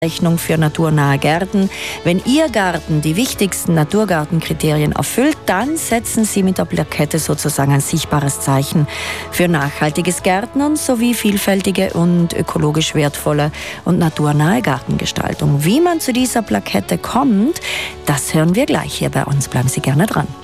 Auszeichnung für naturnahe Gärten. Wenn Ihr Garten die wichtigsten Naturgartenkriterien erfüllt, dann setzen Sie mit der Plakette sozusagen ein sichtbares Zeichen für nachhaltiges Gärtnern sowie vielfältige und ökologisch wertvolle und naturnahe Gartengestaltung. Wie man zu dieser Plakette kommt, das hören wir gleich hier bei uns. Bleiben Sie gerne dran.